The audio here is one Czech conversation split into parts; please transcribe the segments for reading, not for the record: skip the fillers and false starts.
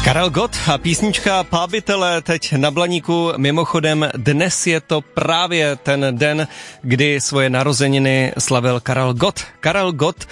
Karel Gott a písnička Pábitele teď na Blaníku. Mimochodem dnes je to právě ten den, kdy svoje narozeniny slavil Karel Gott. Karel Gott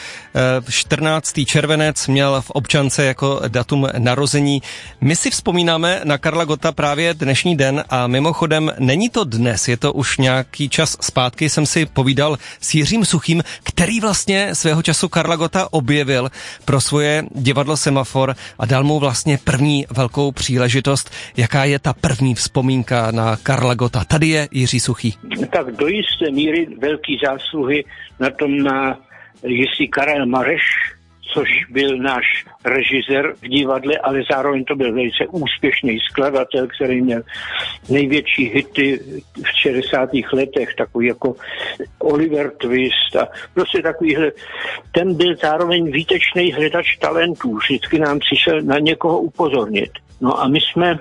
14. červenec měl v občance jako datum narození. My si vzpomínáme na Karla Gotta právě dnešní den a mimochodem není to dnes, je to už nějaký čas zpátky. Jsem si povídal s Jiřím Suchým, který vlastně svého času Karla Gotta objevil pro svoje divadlo Semafor a dal mu vlastně první velkou příležitost. Jaká je ta první vzpomínka na Karla Gotta? Tady je Jiří Suchý. Tak do jisté míry velký zásluhy na tom má jistý Karel Mareš, což byl náš režisér v divadle, ale zároveň to byl velice úspěšný skladatel, který měl největší hity v 60. letech, takový jako Oliver Twist a prostě takovýhle. Ten byl zároveň výtečný hledač talentů, vždycky nám přišel na někoho upozornit. No a my jsme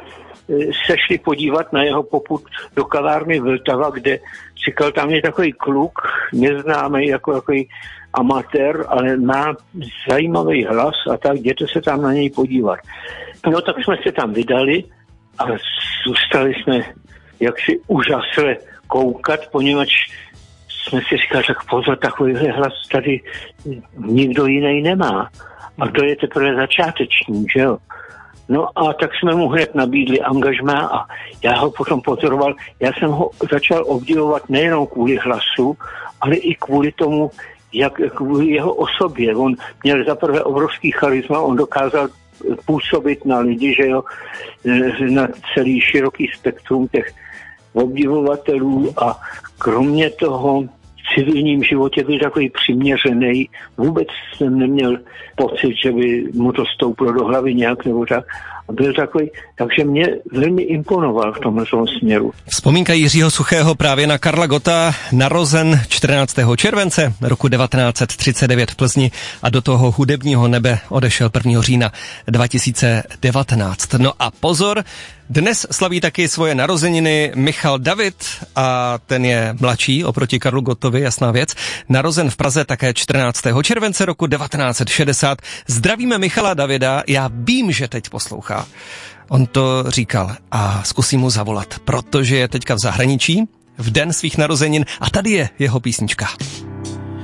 se šli podívat na jeho popud do kavárny Vltava, kde říkal, tam je takový kluk, neznámý jako takový amatér, ale má zajímavý hlas a tak, jděte se tam na něj podívat. No tak jsme se tam vydali a zůstali jsme jaksi úžasle koukat, poněvadž jsme si říkali, tak pozor, takovýhle hlas tady nikdo jiný nemá. A to je teprve začáteční, že jo? No a tak jsme mu hned nabídli angažmá a já ho potom pozoroval. Já jsem ho začal obdivovat nejenom kvůli hlasu, ale i kvůli tomu, kvůli jeho osobě. On měl zaprvé obrovský charisma, on dokázal působit na lidi, že jo, na celý široký spektrum těch obdivovatelů a kromě toho v civilním životě byl takový přiměřený. Vůbec jsem neměl pocit, že by mu to stouplo do hlavy nějak nebo tak. A byl takový, takže mě velmi imponoval v tomhle směru. Vzpomínka Jiřího Suchého právě na Karla Gotta, narozen 14. července roku 1939 v Plzni a do toho hudebního nebe odešel 1. října 2019. No a pozor, dnes slaví taky svoje narozeniny Michal David a ten je mladší oproti Karlu Gottovi, jasná věc. Narozen v Praze také 14. července roku 1960. Zdravíme Michala Davida, já vím, že teď poslouchá. On to říkal a zkusím mu zavolat, protože je teďka v zahraničí v den svých narozenin a tady je jeho písnička.